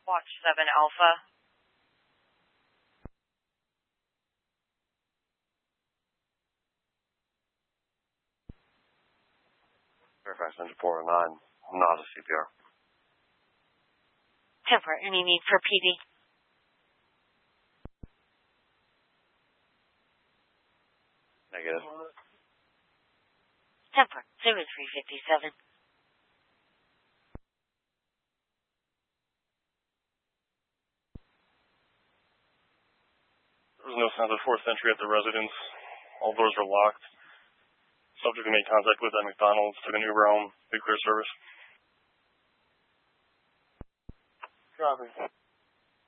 Watch 7 Alpha. Fairfax Engine 409, not a CPR. 10-4, any need for PD? Negative. 10-4, 0357. There was no signs of forced entry at the residence. All doors were locked. Subject made contact with at McDonald's to the New Realm. Big clear service. Copy.